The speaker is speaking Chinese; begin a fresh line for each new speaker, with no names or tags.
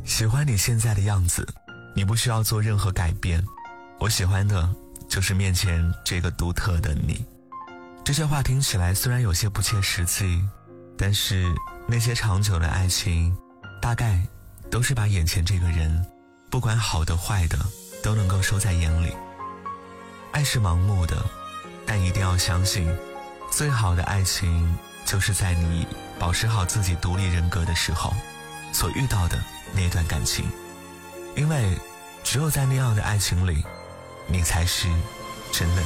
喜欢你现在的样子，你不需要做任何改变，我喜欢的就是面前这个独特的你。这些话听起来虽然有些不切实际，但是那些长久的爱情大概都是把眼前这个人不管好的坏的都能够收在眼里。爱是盲目的，但一定要相信，最好的爱情就是在你保持好自己独立人格的时候所遇到的那段感情。因为只有在那样的爱情里，你才是真的